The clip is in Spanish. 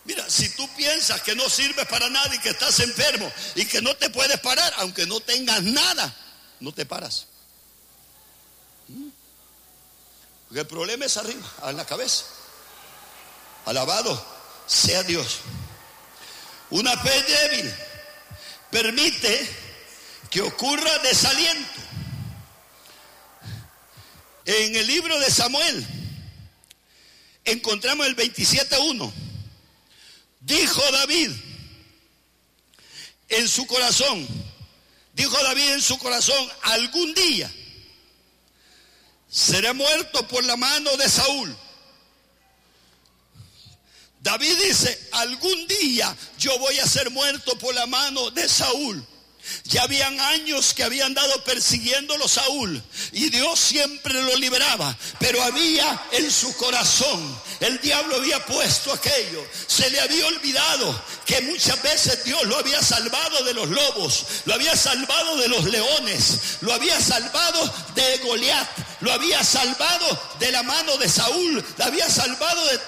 Mira, si tú piensas que no sirves para nada y que estás enfermo y que no te puedes parar, aunque no tengas nada, no te paras. Porque el problema es arriba, en la cabeza. Alabado sea Dios. Una fe débil permite que ocurra desaliento. En el libro de Samuel encontramos el 27:1. Dijo David en su corazón, algún día seré muerto por la mano de Saúl. David dice, algún día yo voy a ser muerto por la mano de Saúl. Ya habían años que habían andado persiguiéndolo Saúl y Dios siempre lo libraba, pero había en su corazón, el diablo había puesto aquello, se le había olvidado que muchas veces Dios lo había salvado de los lobos, lo había salvado de los leones, lo había salvado de Goliat, lo había salvado de la mano de Saúl, lo había salvado de